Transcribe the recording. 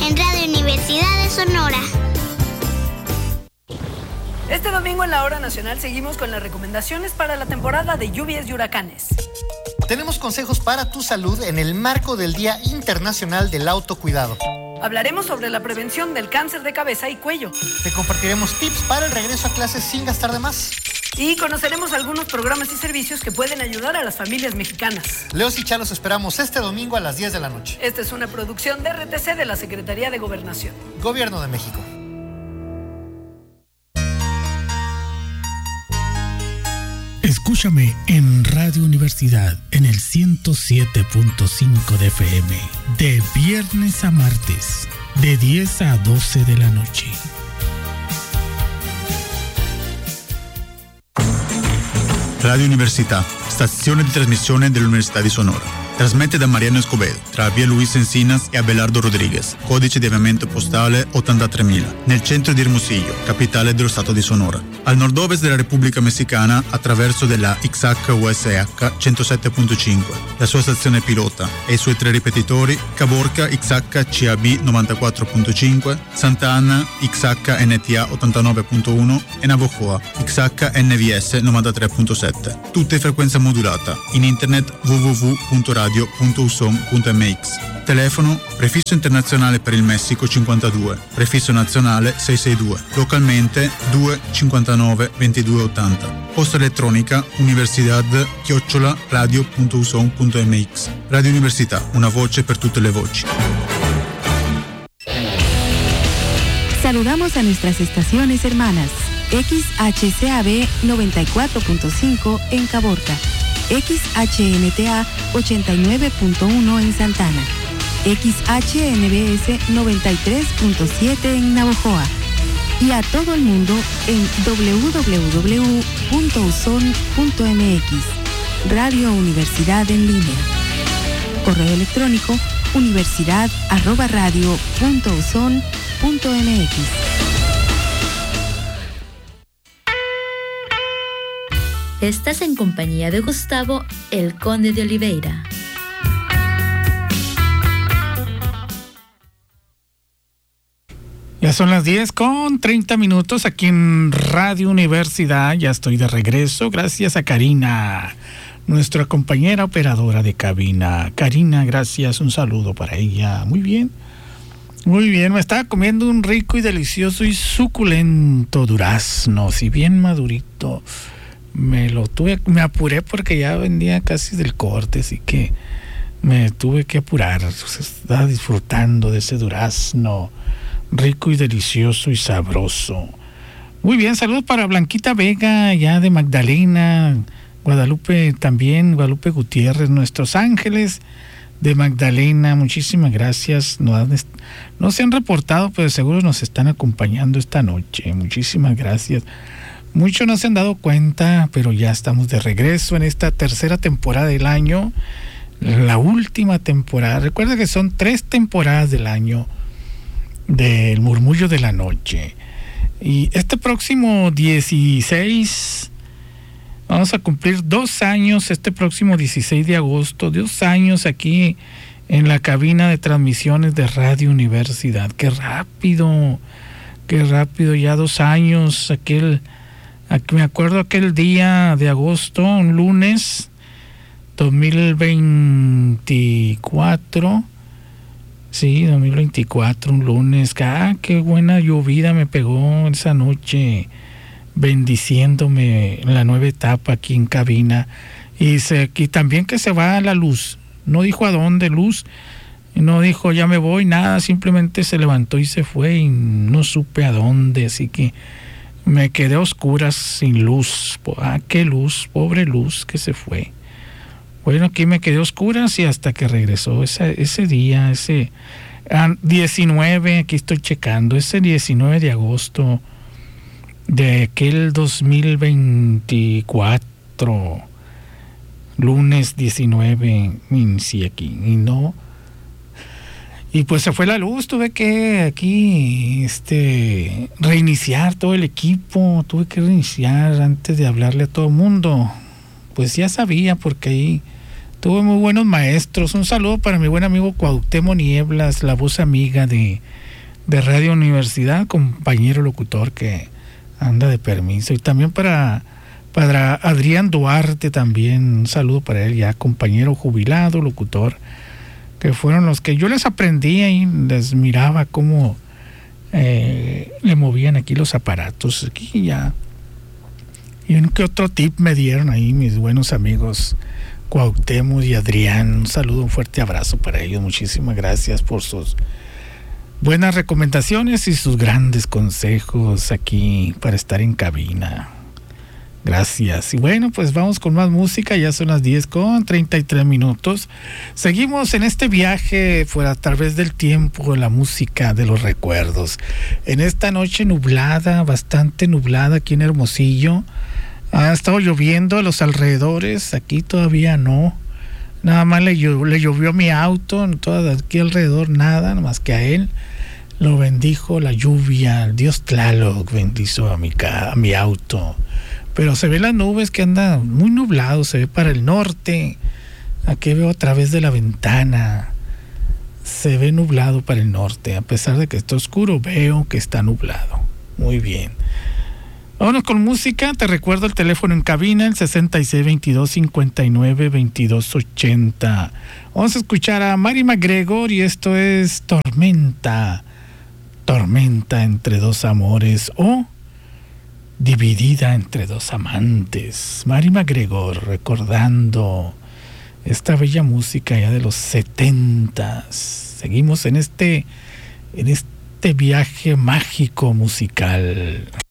en Radio Universidad de Sonora. Este domingo en la Hora Nacional seguimos con las recomendaciones para la temporada de lluvias y huracanes. Tenemos consejos para tu salud en el marco del Día Internacional del Autocuidado. Hablaremos sobre la prevención del cáncer de cabeza y cuello. Te compartiremos tips para el regreso a clases sin gastar de más. Y conoceremos algunos programas y servicios que pueden ayudar a las familias mexicanas. Leos y Chalos esperamos este domingo a las 10 de la noche. Esta es una producción de RTC de la Secretaría de Gobernación. Gobierno de México. Escúchame en Radio Universidad en el 107.5 de FM, de viernes a martes, de 10 a 12 de la noche. Radio Università, stazione di trasmissione dell'Università di Sonora. Trasmette da Mariano Escobedo, tra via Luis Encinas e Abelardo Rodriguez, codice di avviamento postale 83.000, nel centro di Hermosillo, capitale dello stato di Sonora. Al nord-ovest della Repubblica Messicana, attraverso della XH-USH 107.5, la sua stazione pilota e i suoi 3 ripetitori, Caborca XH-CAB 94.5, Santa Ana XH-NTA 89.1 e Navojoa XH-NVS 93.7. Tutte in frequenza modulata, in internet www.radio.uson.mx. Telefono prefisso internazionale per il Messico 52, prefisso nazionale 662, localmente 259 2280. Posta elettronica universidad@radio.uson.mx. Radio Università, una voce per tutte le voci. Saludamos a nuestras estaciones hermanas. XHCAB 94.5 en Caborca, XHNTA 89.1 en Santana, XHNBS 93.7 en Navojoa y a todo el mundo en www.uson.mx. Radio Universidad en línea. Correo electrónico universidad@radio.uson.mx. Estás en compañía de Gustavo, el Conde de Oliveira. Ya son las 10:30 aquí en Radio Universidad. Ya estoy de regreso. Gracias a Karina, nuestra compañera operadora de cabina. Karina, gracias. Un saludo para ella. Muy bien. Muy bien. Me estaba comiendo un rico y delicioso y suculento durazno. Si bien madurito. Me apuré porque ya vendía casi del corte, así que me tuve que apurar. Estaba disfrutando de ese durazno rico y delicioso y sabroso. Muy bien, saludos para Blanquita Vega, ya de Magdalena, Guadalupe también, Guadalupe Gutiérrez, nuestros ángeles de Magdalena, muchísimas gracias. No se han reportado, pero seguro nos están acompañando esta noche. Muchísimas gracias. Muchos no se han dado cuenta, pero ya estamos de regreso en esta tercera temporada del año, la última temporada. Recuerda que son 3 temporadas del año del Murmullo de la Noche. Y este próximo 16, vamos a cumplir 2 años, este próximo 16 de agosto, 2 años aquí en la cabina de transmisiones de Radio Universidad. ¡Qué rápido! Ya 2 años, me acuerdo aquel día de agosto, un lunes 2024, sí, 2024, un lunes. Qué buena llovida me pegó esa noche, bendiciéndome en la nueva etapa aquí en cabina. Y también que se va la luz, no dijo a dónde luz, no dijo ya me voy, nada, simplemente se levantó y se fue y no supe a dónde, así que me quedé a oscuras, sin luz. Qué luz, pobre luz que se fue. Bueno, aquí me quedé a oscuras y hasta que regresó ese día, ese 19, aquí estoy checando, ese 19 de agosto de aquel 2024, lunes 19, inicié aquí, y pues se fue la luz, tuve que aquí reiniciar todo el equipo, tuve que reiniciar antes de hablarle a todo el mundo. Pues ya sabía, porque ahí Tuve muy buenos maestros. Un saludo para mi buen amigo Cuauhtémoc Nieblas, la voz amiga de Radio Universidad, compañero locutor que anda de permiso. Y también para Adrián Duarte también, un saludo para él, ya compañero jubilado, locutor, que fueron los que yo les aprendí y les miraba cómo le movían aquí los aparatos. Aquí ya. Y un que otro tip me dieron ahí mis buenos amigos Cuauhtémoc y Adrián. Un saludo, un fuerte abrazo para ellos. Muchísimas gracias por sus buenas recomendaciones y sus grandes consejos aquí para estar en cabina. Gracias. Y bueno, pues vamos con más música. Ya son las 10:33. Seguimos en este viaje fuera a través del tiempo, la música de los recuerdos. En esta noche nublada, bastante nublada aquí en Hermosillo. Ha estado lloviendo a los alrededores. Aquí todavía no. Nada más le llovió a mi auto. Todo aquí alrededor nada, nada más que a él. Lo bendijo la lluvia. El Dios Tlaloc bendijo a mi auto. Pero se ve las nubes que anda muy nublado. Se ve para el norte. Aquí veo a través de la ventana. Se ve nublado para el norte. A pesar de que está oscuro, veo que está nublado. Muy bien. Vámonos con música. Te recuerdo el teléfono en cabina, el 6622-592280. Vamos a escuchar a Mary McGregor y esto es Tormenta. Tormenta entre dos amores o Dividida entre dos amantes. Mary McGregor recordando esta bella música ya de los 70s. Seguimos en este viaje mágico musical.